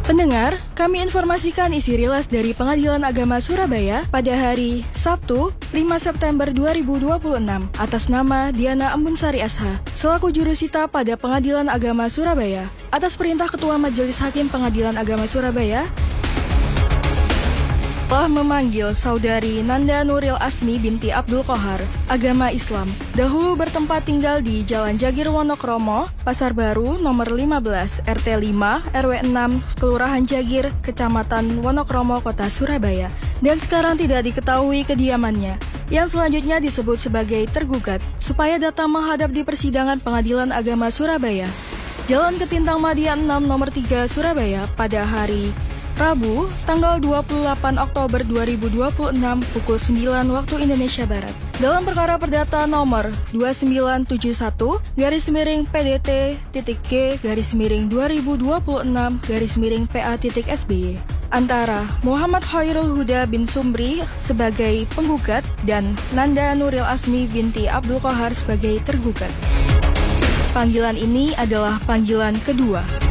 Pendengar, kami informasikan isi rilis dari Pengadilan Agama Surabaya pada hari Sabtu 5 September 2026 atas nama Diana Embunsari SH selaku jurusita pada Pengadilan Agama Surabaya. Atas perintah Ketua Majelis Hakim Pengadilan Agama Surabaya telah memanggil Saudari Nanda Nuril Asmi binti Abdul Qohar, agama Islam. Dahulu bertempat tinggal di Jalan Jagir Wonokromo, Pasar Baru, nomor 15, RT 5, RW 6, Kelurahan Jagir, Kecamatan Wonokromo, Kota Surabaya. Dan sekarang tidak diketahui kediamannya, yang selanjutnya disebut sebagai tergugat, supaya datang menghadap di persidangan Pengadilan Agama Surabaya, Jalan Ketintang Madia 6, nomor 3, Surabaya, pada hari Rabu, tanggal 28 Oktober 2026 pukul 9 waktu Indonesia Barat. Dalam perkara perdata nomor 2971-G-PDT-G-2026-PA-SBY antara Muhammad Khairul Huda bin Sumri sebagai penggugat dan Nanda Nuril Asmi binti Abdul Qohar sebagai tergugat. Panggilan ini adalah panggilan kedua.